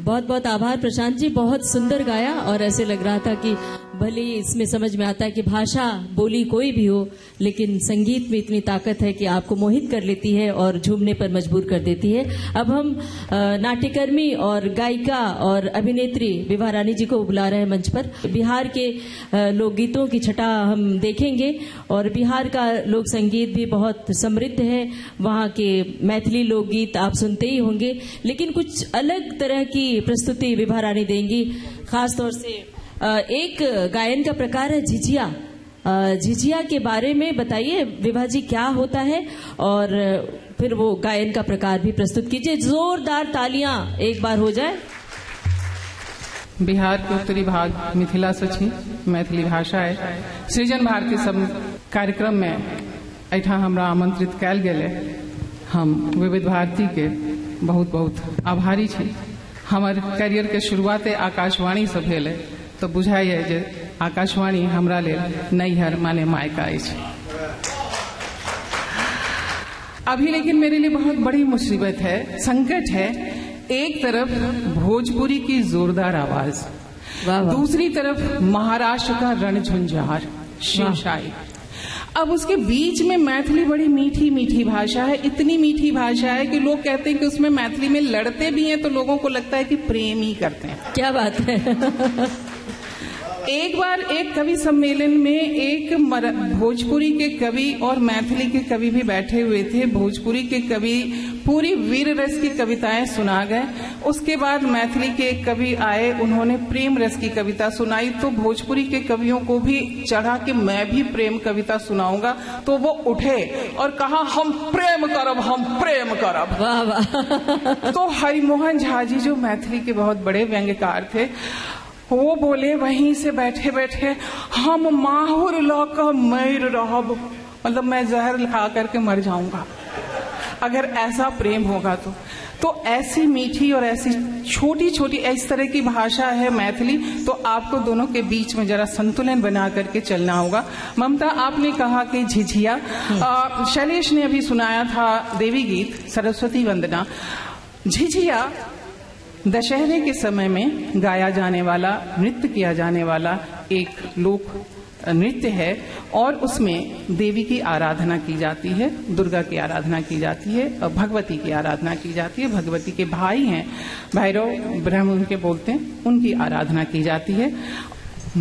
बहुत बहुत आभार प्रशांत जी, बहुत सुंदर गाया। और ऐसे लग रहा था कि भले ही इसमें समझ में आता है कि भाषा बोली कोई भी हो, लेकिन संगीत में इतनी ताकत है कि आपको मोहित कर लेती है और झूमने पर मजबूर कर देती है। अब हम नाट्यकर्मी और गायिका और अभिनेत्री विभा रानी जी को बुला रहे हैं मंच पर। बिहार के लोकगीतों की छटा हम देखेंगे और बिहार का लोक संगीत भी बहुत समृद्ध है। वहाँ के मैथिली लोकगीत आप सुनते ही होंगे, लेकिन कुछ अलग तरह की प्रस्तुति विभा रानी देंगी। खासतौर से एक गायन का प्रकार है झिझिया। झिझिया के बारे में बताइए विभा जी, क्या होता है, और फिर वो गायन का प्रकार भी प्रस्तुत कीजिए। जोरदार तालियां एक बार हो जाए। बिहार के उत्तरी भाग मिथिला सची मैथिली भाषा है। सृजन भारती सब कार्यक्रम में ऐठा हमरा आमंत्रित कैल गेले। हम विविध भारती के बहुत बहुत आभारी छी। हमर करियर के शुरुआते आकाशवाणी से भेल है, तो बुझाइए जे आकाशवाणी हमरा लेल नैहर माने मायका अछि। अभी लेकिन मेरे लिए बहुत बड़ी मुसीबत है, संकट है। एक तरफ भोजपुरी की जोरदार आवाज, दूसरी तरफ महाराष्ट्र का रणझुंझार शिवशाही। अब उसके बीच में मैथिली बड़ी मीठी मीठी भाषा है। इतनी मीठी भाषा है कि लोग कहते हैं कि उसमें मैथिली में लड़ते भी हैं तो लोगों को लगता है कि प्रेम ही करते हैं। क्या बात है। एक बार एक कवि सम्मेलन में एक भोजपुरी के कवि और मैथिली के कवि भी बैठे हुए थे। भोजपुरी के कवि पूरी वीर रस की कविताएं सुना गए। उसके बाद मैथिली के एक कवि आए, उन्होंने प्रेम रस की कविता सुनाई। तो भोजपुरी के कवियों को भी चढ़ा कि मैं भी प्रेम कविता सुनाऊंगा। तो वो उठे और कहा हम प्रेम करब, हम प्रेम करब। वाह वाह। तो हरिमोहन झा जी जो मैथिली के बहुत बड़े व्यंग्यकार थे, वो बोले वहीं से बैठे बैठे, हम माहुर लाकर मर रहब, मतलब मैं जहर खा करके मर जाऊंगा अगर ऐसा प्रेम होगा तो ऐसी मीठी और ऐसी छोटी छोटी इस तरह की भाषा है मैथिली। तो आपको दोनों के बीच में जरा संतुलन बना करके चलना होगा। ममता, आपने कहा कि झिझिया, शैलेश ने अभी सुनाया था देवी गीत सरस्वती वंदना। झिझिया दशहरे के समय में गाया जाने वाला, नृत्य किया जाने वाला एक लोक नृत्य है और उसमें देवी की आराधना की जाती है, दुर्गा की आराधना की जाती है और भगवती की आराधना की जाती है। भगवती के भाई हैं भैरव, ब्रह्म उनके बोलते हैं, उनकी आराधना की जाती है।